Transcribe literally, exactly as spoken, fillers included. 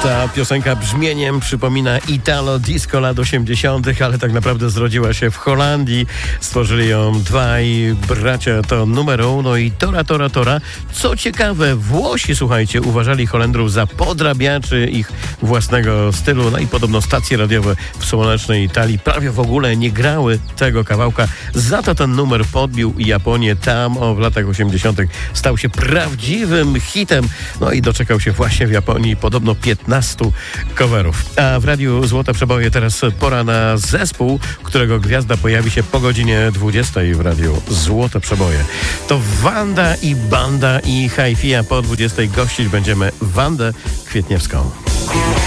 Ta piosenka brzmieniem przypomina Italo Disco lat osiemdziesiątych, ale tak naprawdę zrodziła się w Holandii. Stworzyli ją dwaj bracia, to Numero Uno i Tora Tora Tora. Co ciekawe, Włosi, słuchajcie, uważali Holendrów za podrabiaczy ich własnego stylu. No i podobno stacje radiowe w słonecznej Italii prawie w ogóle nie grały tego kawałka. Za to ten numer podbił Japonię. Tam o, w latach osiemdziesiątych stał się prawdziwym hitem. No i doczekał się właśnie w Japonii podobno piętnastu coverów. A w Radiu Złote Przeboje teraz pora na zespół, którego gwiazda pojawi się po godzinie dwudziestej w Radiu Złote Przeboje. To Wanda i Banda i Hi-Fi, a po dwudziestej gościć będziemy Wandę Kwietniewską.